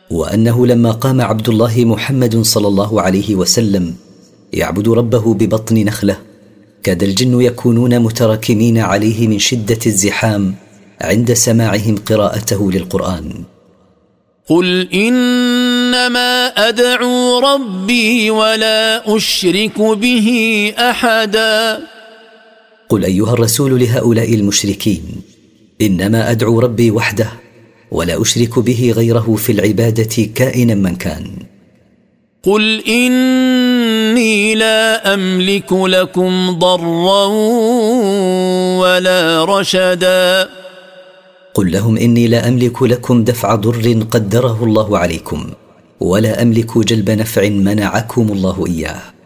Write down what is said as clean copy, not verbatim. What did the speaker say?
وأنه لما قام عبد الله محمد صلى الله عليه وسلم يعبد ربه ببطن نخلة كاد الجن يكونون متراكمين عليه من شدة الزحام عند سماعهم قراءته للقرآن. قل إنما أدعو ربي ولا أشرك به أحدا. قل أيها الرسول لهؤلاء المشركين: إنما أدعو ربي وحده ولا أشرك به غيره في العبادة كائنا من كان. قل إني لا أملك لكم ضرا ولا رشدا. قل لهم: إني لا أملك لكم دفع ضر قدره الله عليكم، ولا أملك جلب نفع منعكم الله إياه.